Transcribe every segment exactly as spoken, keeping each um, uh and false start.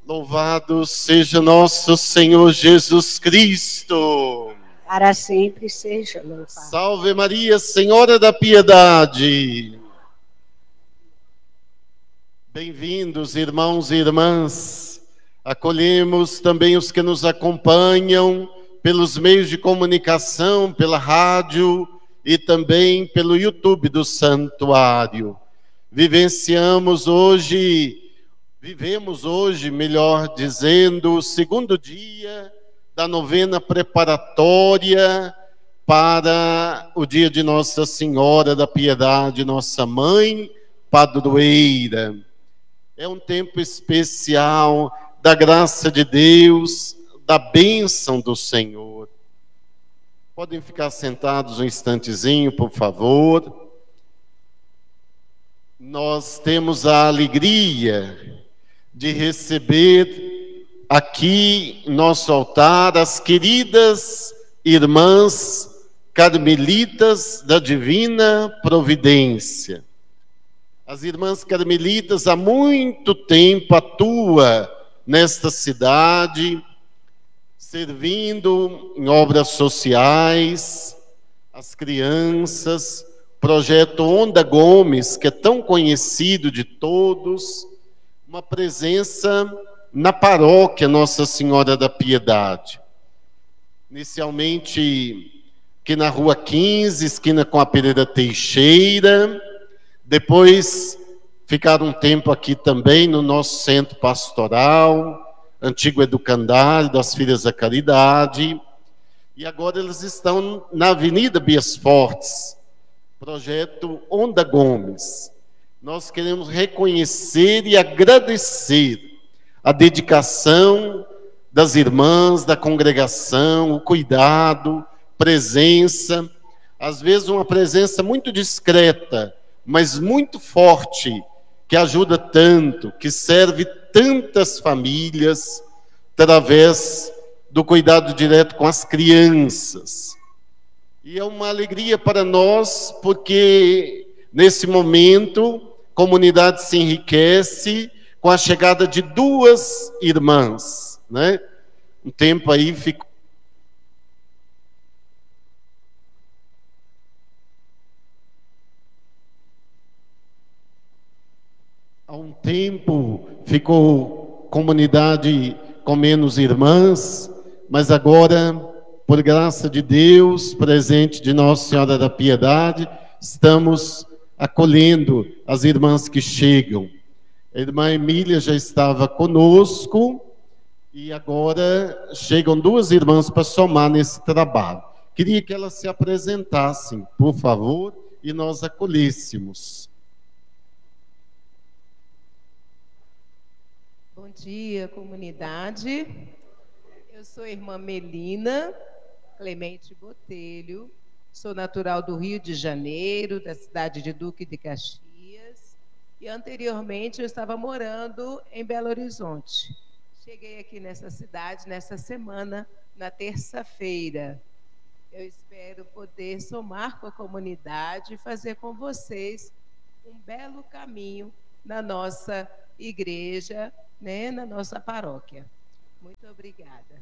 Louvado seja nosso Senhor Jesus Cristo. Para sempre seja louvado. Salve Maria, Senhora da Piedade. Bem-vindos, irmãos e irmãs. Acolhemos também os que nos acompanham pelos meios de comunicação, pela rádio e também pelo YouTube do Santuário. Vivenciamos hoje... Vivemos hoje, melhor dizendo, o segundo dia da novena preparatória para o dia de Nossa Senhora da Piedade, nossa mãe padroeira. É um tempo especial da graça de Deus, da bênção do Senhor. Podem ficar sentados um instantezinho, por favor. Nós temos a alegria de receber aqui em nosso altar as queridas irmãs carmelitas da Divina Providência. As irmãs carmelitas há muito tempo atuam nesta cidade, servindo em obras sociais, as crianças, projeto Onda Gomes, que é tão conhecido de todos, uma presença na paróquia Nossa Senhora da Piedade. Inicialmente aqui na Rua quinze, esquina com a Pereira Teixeira, depois ficaram um tempo aqui também no nosso centro pastoral, antigo educandário das Filhas da Caridade, e agora eles estão na Avenida Bias Fortes, projeto Onda Gomes. Nós queremos reconhecer e agradecer a dedicação das irmãs, da congregação, o cuidado, presença, às vezes uma presença muito discreta, mas muito forte, que ajuda tanto, que serve tantas famílias, através do cuidado direto com as crianças. E é uma alegria para nós, porque nesse momento a comunidade se enriquece com a chegada de duas irmãs, né? Um tempo aí ficou. Há um tempo ficou comunidade com menos irmãs, mas agora, por graça de Deus, presente de Nossa Senhora da Piedade, estamos acolhendo as irmãs que chegam. A irmã Emília já estava conosco e agora chegam duas irmãs para somar nesse trabalho. Queria que elas se apresentassem, por favor, e nós acolhêssemos. Bom dia, comunidade. Eu sou a irmã Melina Clemente Botelho, sou natural do Rio de Janeiro, da cidade de Duque de Caxias, e anteriormente eu estava morando em Belo Horizonte. Cheguei aqui nessa cidade, nessa semana, na terça-feira. Eu espero poder somar com a comunidade e fazer com vocês um belo caminho na nossa igreja, né, na nossa paróquia. Muito obrigada.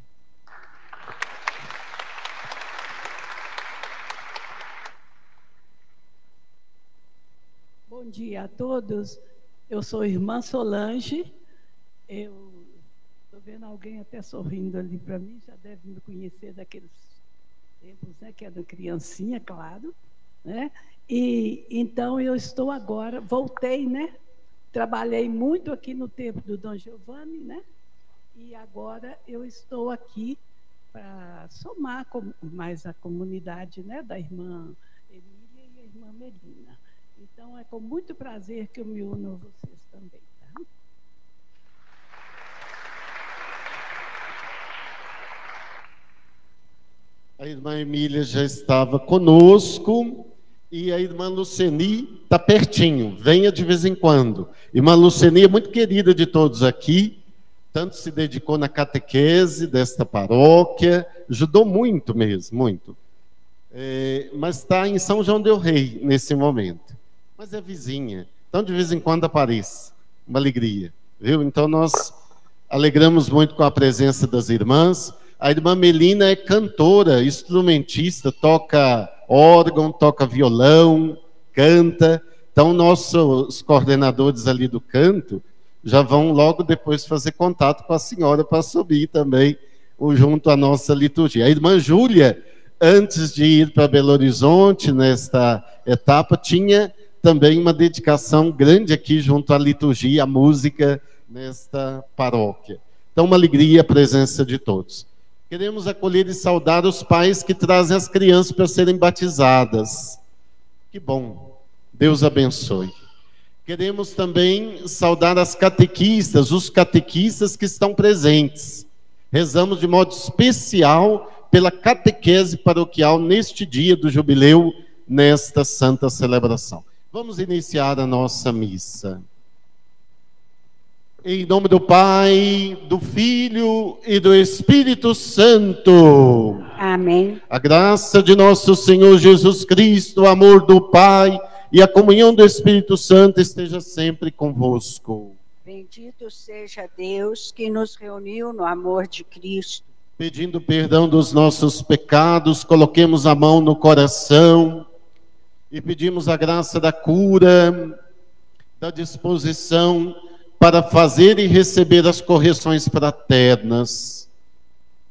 Bom dia a todos. Eu sou irmã Solange. Eu estou vendo alguém até sorrindo ali para mim, já deve me conhecer daqueles tempos, né, que era criancinha, claro, né? E então eu estou agora, voltei, né? Trabalhei muito aqui no tempo do Dom Giovanni, né? E agora eu estou aqui para somar com mais a comunidade, né, da irmã Emília e a irmã Melina. Então, é com muito prazer que eu me uno a vocês também, tá? A irmã Emília já estava conosco e a irmã Luceni está pertinho, venha de vez em quando. Irmã Luceni é muito querida de todos aqui, tanto se dedicou na catequese desta paróquia, ajudou muito mesmo, muito. É, mas está em São João del Rei nesse momento. Mas é vizinha, então de vez em quando aparece, uma alegria, viu? Então nós alegramos muito com a presença das irmãs. A irmã Melina é cantora, instrumentista, toca órgão, toca violão, canta. Então, nossos coordenadores ali do canto já vão logo depois fazer contato com a senhora para subir também junto à nossa liturgia. A irmã Júlia, antes de ir para Belo Horizonte, nesta etapa, tinha também uma dedicação grande aqui junto à liturgia, à música, nesta paróquia. Então, uma alegria a presença de todos. Queremos acolher e saudar os pais que trazem as crianças para serem batizadas. Que bom, Deus abençoe. Queremos também saudar as catequistas, os catequistas que estão presentes. Rezamos de modo especial pela catequese paroquial neste dia do jubileu, nesta santa celebração. Vamos iniciar a nossa missa. Em nome do Pai, do Filho e do Espírito Santo. Amém. A graça de nosso Senhor Jesus Cristo, o amor do Pai e a comunhão do Espírito Santo esteja sempre convosco. Bendito seja Deus que nos reuniu no amor de Cristo. Pedindo perdão dos nossos pecados, coloquemos a mão no coração e pedimos a graça da cura, da disposição para fazer e receber as correções fraternas.